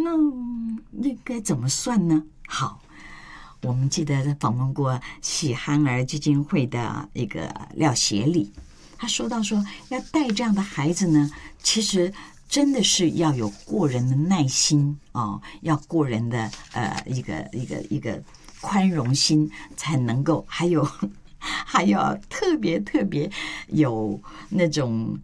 那应该怎么算呢？好，我们记得访问过喜憨儿基金会的一个廖协理，他说到说，要带这样的孩子呢，其实真的是要有过人的耐心哦，要过人的一个宽容心，才能够还要特别有那种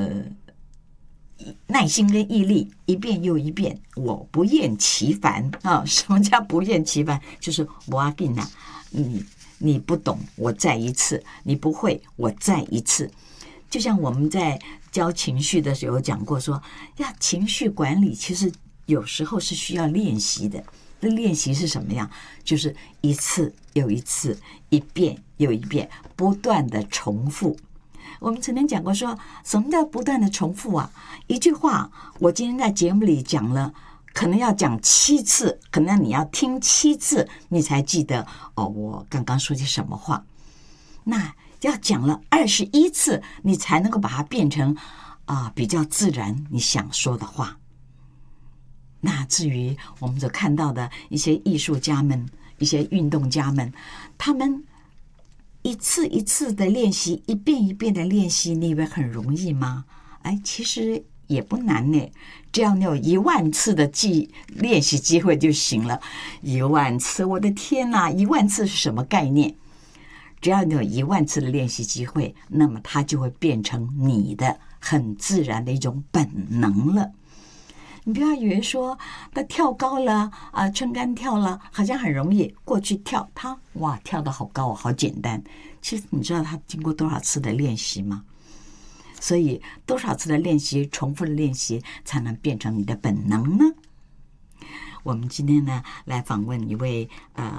耐心跟毅力，一遍又一遍，我不厌其烦啊！什么叫不厌其烦？就是我要给你不懂，我再一次；你不会，我再一次。就像我们在教情绪的时候讲过说，要情绪管理，其实有时候是需要练习的。那练习是什么样？就是一次又一次，一遍又一遍，不断的重复。我们曾经讲过说，什么叫不断的重复啊？一句话，我今天在节目里讲了，可能要讲7次，可能你要听7次，你才记得哦，我刚刚说些什么话。那要讲了21次，你才能够把它变成比较自然你想说的话。那至于我们所看到的一些艺术家们、一些运动家们，他们一次一次的练习，一遍一遍的练习，你以为很容易吗？其实也不难呢，只要你有10000次的练习机会就行了。10000次，我的天哪！10000次是什么概念？只要你有10000次的练习机会，那么它就会变成你的很自然的一种本能了。你不要以为说他跳高了撑杆跳了，好像很容易过去跳，他跳得好高好简单。其实你知道他经过多少次的练习吗？所以多少次的练习，重复的练习，才能变成你的本能呢？我们今天呢，来访问一位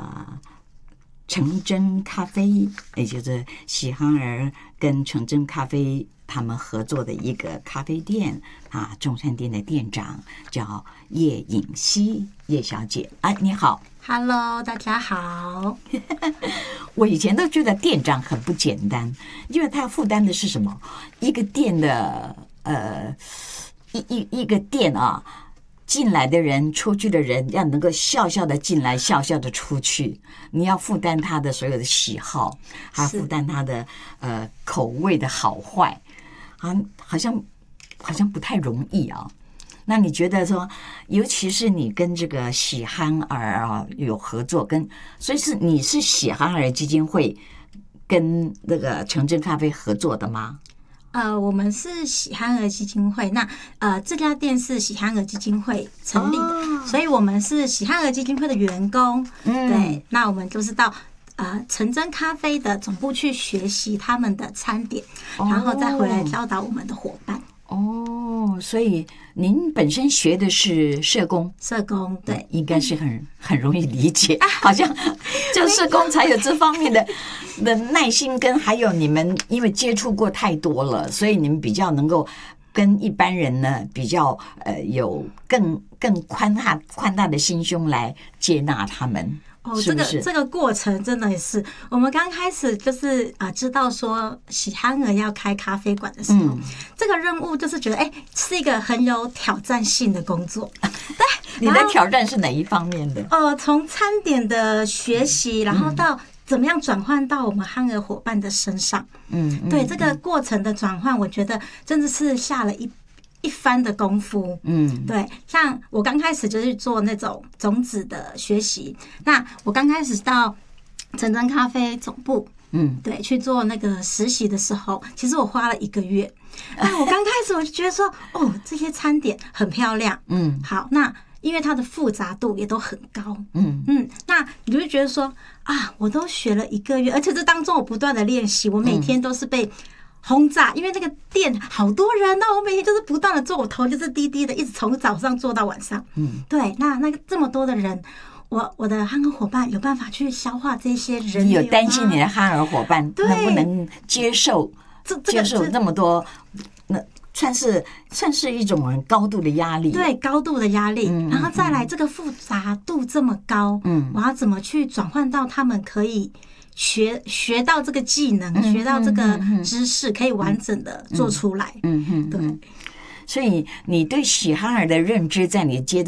橙真咖啡，也就是喜憨儿跟橙真咖啡他们合作的一个咖啡店中山店的店长叫叶颖希叶小姐。你好。 Hello， 大家好。 我以前都觉得店长很不简单，因为他负担的是什么？一个店的一个店进来的人出去的人要能够笑笑的进来笑笑的出去，你要负担他的所有的喜好，还要负担他的口味的好坏，好像不太容易啊。那你觉得说，尤其是你跟这个喜憨儿有合作，所以你是喜憨儿基金会跟那个橙真咖啡合作的吗？ 我们是喜憨儿基金会，那这家店是喜憨儿基金会成立的，所以我们是喜憨儿基金会的员工。对，那我们就是到橙真咖啡的总部去学习他们的餐点，然后再回来教导我们的伙伴。 所以您本身学的是社工， 对， 应该是很容易理解，好像就社工才有这方面的耐心，跟还有你们因为接触过太多了，所以你们比较能够跟一般人呢比较有更宽大的心胸来接纳他们。是不是？ 这个过程真的是，我们刚开始就是知道说喜憨儿要开咖啡馆的时候，这个任务就是觉得是一个很有挑战性的工作。对， 你的挑战是哪一方面的？ 从餐点的学习，然后到怎么样转换到我们憨儿伙伴的身上。对，这个过程的转换，我觉得真的是下了一番的功夫。对，像我刚开始就是做那种种子的学习，那我刚开始到橙真咖啡总部对，去做那个实习的时候，其实我花了1个月。那我刚开始我就觉得说这些餐点很漂亮。好，那因为它的复杂度也都很高。那你就会觉得说我都学了1个月，而且这当中我不断的练习，我每天都是被轰炸，因为那个店好多人我每天就是不断的做，我头就是低低的，一直从早上做到晚上。对，那个这么多的人，我的憨儿伙伴有办法去消化这些人？ 你有担心你的憨儿伙伴能不能接受那么多？那算是一种很高度的压力。 对，高度的压力。然后再来这个复杂度这么高，我要怎么去转换到他们可以学到这个技能，学到这个知识，可以完整的做出来。对。 所以你对喜憨儿的认知，在你接